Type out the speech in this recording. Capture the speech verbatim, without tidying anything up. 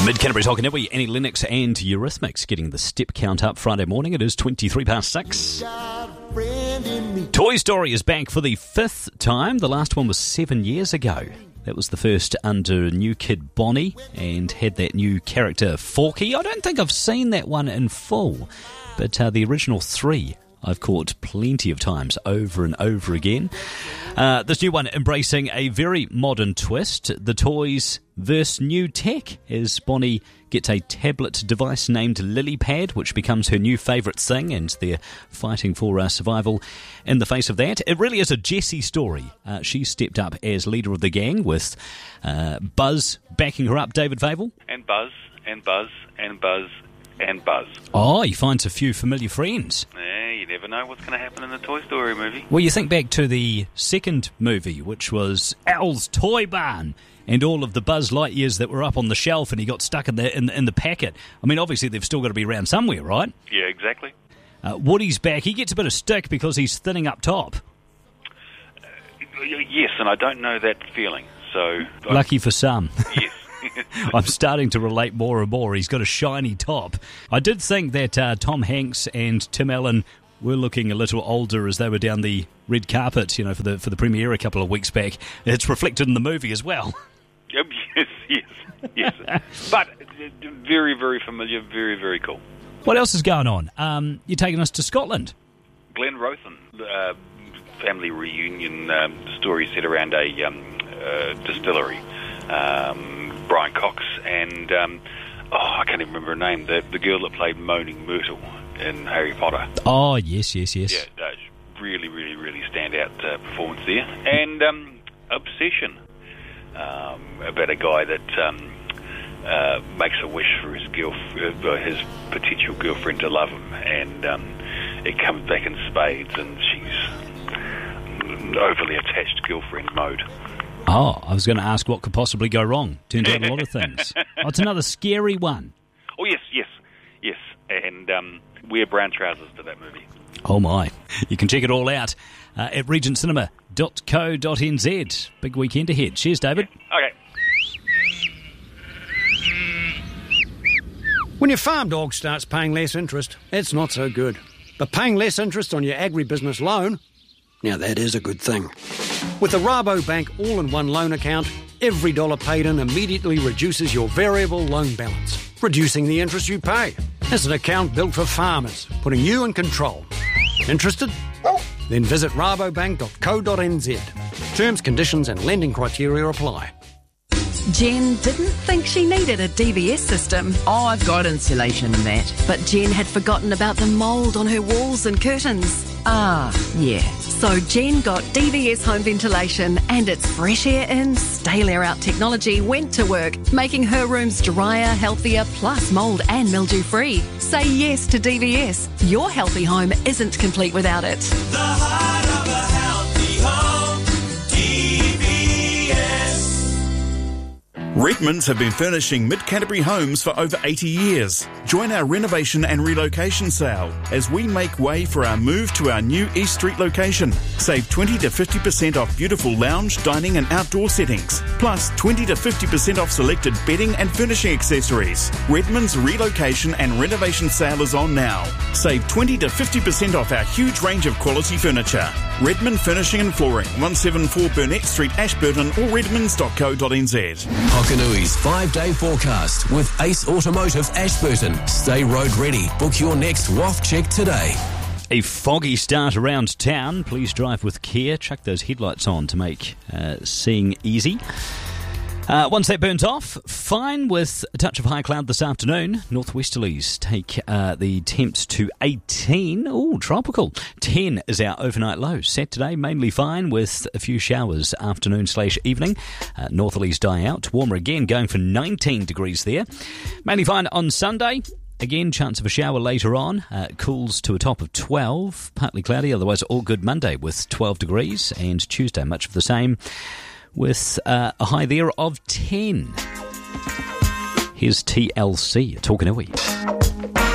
Mid-Canterbury's Hockanui, Annie Lennox and Eurythmics getting the step count up Friday morning. It is twenty-three past six. Toy Story is back for the fifth time. The last one was seven years ago. That was the first under new kid Bonnie and had that new character Forky. I don't think I've seen that one in full, but uh, the original three I've caught plenty of times over and over again. Uh, this new one embracing a very modern twist. The toys versus new tech as Bonnie gets a tablet device named Lilypad, which becomes her new favourite thing, and they're fighting for uh, survival in the face of that. It really is a Jessie story. Uh, she stepped up as leader of the gang with uh, Buzz backing her up, David Fable. And Buzz, and Buzz, and Buzz, and Buzz. Oh, he finds a few familiar friends. Yeah, you never know what's going to happen in the Toy Story movie. Well, you think back to the second movie, which was Al's Toy Barn, and all of the Buzz Lightyears that were up on the shelf and he got stuck in the in, in the packet. I mean, obviously they've still got to be around somewhere, right? Yeah, exactly. Uh, Woody's back. He gets a bit of stick because he's thinning up top. Uh, yes, and I don't know that feeling, so... Lucky for some. Yes. I'm starting to relate more and more. He's got a shiny top. I did think that uh, Tom Hanks and Tim Allen were looking a little older as they were down the red carpet, you know, for the for the premiere a couple of weeks back. It's reflected in the movie as well. Yep, yes, yes, yes. But very, very familiar, very, very cool. What else is going on? Um, you're taking us to Scotland. Glen Rothen, uh, family reunion um, story set around a um, uh, distillery. Um, Brian Cox and, um, oh, I can't even remember her name, the, the girl that played Moaning Myrtle in Harry Potter. Oh, yes, yes, yes. Yeah, no, really, really, really standout uh, performance there. And um, Obsession, um, about a guy that um, uh, makes a wish for his girl, uh, his potential girlfriend to love him, and um, it comes back in spades, and she's overly attached girlfriend mode. Oh, I was going to ask what could possibly go wrong. Turns out a lot of things. Oh, it's another scary one. Oh, yes, yes, yes. And um, wear brown trousers to that movie. Oh, my. You can check it all out uh, at regent cinema dot co dot n z. Big weekend ahead. Cheers, David. Okay. When your farm dog starts paying less interest, it's not so good. But paying less interest on your agribusiness loan, now that is a good thing. With the Rabobank all-in-one loan account, every dollar paid in immediately reduces your variable loan balance, reducing the interest you pay. It's an account built for farmers, putting you in control. Interested? Then visit rabobank dot co dot n z. Terms, conditions and lending criteria apply. Jen didn't think she needed a D V S system. Oh, I've got insulation and that. But Jen had forgotten about the mould on her walls and curtains. Ah, yeah. So Jen got D V S home ventilation, and its fresh air in, stale air out technology went to work, making her rooms drier, healthier, plus mould and mildew free. Say yes to D V S. Your healthy home isn't complete without it. The heart of a healthy home, D V S. Redmonds have been furnishing Mid-Canterbury homes for over eighty years. Join our renovation and relocation sale as we make way for our move to our new East Street location. Save twenty to fifty percent off beautiful lounge, dining and outdoor settings. Plus twenty to fifty percent off selected bedding and furnishing accessories. Redmonds relocation and renovation sale is on now. Save twenty to fifty percent off our huge range of quality furniture. Redmond Furnishing and Flooring, one seventy-four Burnett Street, Ashburton, or redmonds dot co dot n z. Hokanui's five-day forecast with Ace Automotive Ashburton. Stay road ready. Book your next W A F check today. A foggy start around town. Please drive with care. Chuck those headlights on to make uh, seeing easy. Uh, once that burns off, fine with a touch of high cloud this afternoon. Northwesterlies take uh, the temps to eighteen. Ooh, tropical. ten is our overnight low. Saturday, mainly fine with a few showers afternoon slash evening. Uh, northerlies die out. Warmer again, going for nineteen degrees there. Mainly fine on Sunday. Again, chance of a shower later on. Uh, cools to a top of twelve. Partly cloudy, otherwise all good Monday with twelve degrees. And Tuesday, much of the same, with uh, a high there of ten. Here's T L C, Talkanui.